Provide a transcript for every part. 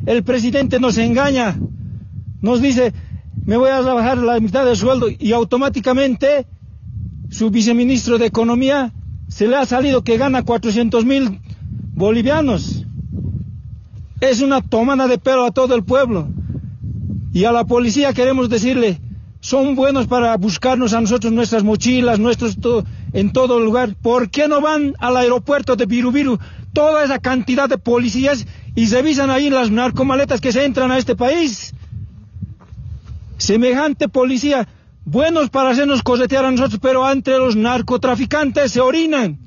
el presidente nos engaña, nos dice, me voy a bajar la mitad del sueldo, y automáticamente su viceministro de Economía se le ha salido que gana 400,000 bolivianos. Es una tomada de pelo a todo el pueblo. Y a la policía queremos decirle, son buenos para buscarnos a nosotros nuestras mochilas, en todo lugar. ¿Por qué no van al aeropuerto de Birubiru toda esa cantidad de policías y revisan ahí las narcomaletas que se entran a este país? Semejante policía, buenos para hacernos corretear a nosotros, pero entre los narcotraficantes se orinan.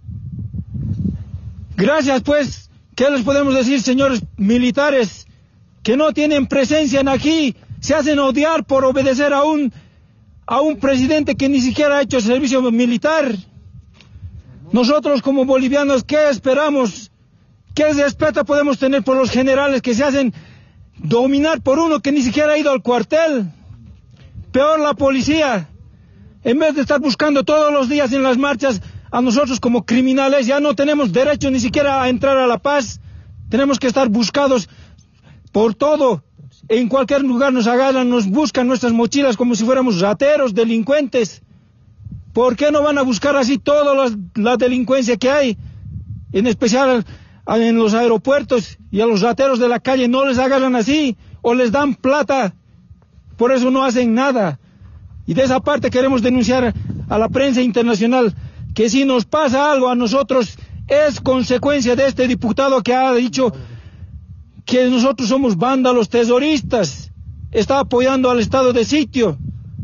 Gracias, pues, ¿qué les podemos decir, señores militares? Que no tienen presencia en aquí, se hacen odiar por obedecer a un presidente que ni siquiera ha hecho servicio militar. Nosotros como bolivianos, ¿qué esperamos? ¿Qué respeto podemos tener por los generales que se hacen dominar por uno que ni siquiera ha ido al cuartel? Peor la policía, en vez de estar buscando todos los días en las marchas a nosotros como criminales, ya no tenemos derecho ni siquiera a entrar a La Paz. Tenemos que estar buscados por todo. En cualquier lugar nos agarran, nos buscan nuestras mochilas como si fuéramos rateros, delincuentes. ¿Por qué no van a buscar así toda la delincuencia que hay? En especial en los aeropuertos, y a los rateros de la calle no les agarran así, o les dan plata. Por eso no hacen nada. Y de esa parte queremos denunciar a la prensa internacional que si nos pasa algo a nosotros es consecuencia de este diputado que ha dicho que nosotros somos vándalos terroristas. Está apoyando al estado de sitio.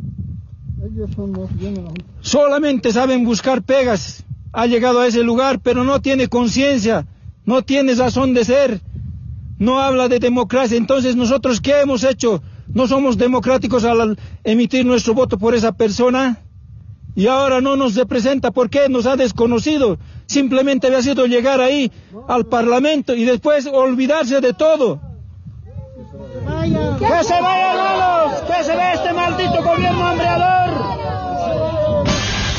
Solamente saben buscar pegas. Ha llegado a ese lugar, pero no tiene conciencia, no tiene razón de ser, no habla de democracia. Entonces, ¿nosotros qué hemos hecho? ¿No somos democráticos al emitir nuestro voto por esa persona? Y ahora no nos representa. ¿Por qué? Nos ha desconocido. Simplemente había sido llegar ahí al Parlamento y después olvidarse de todo. ¡Que se vaya, hermanos! ¡Que se vaya este maldito gobierno hambreador!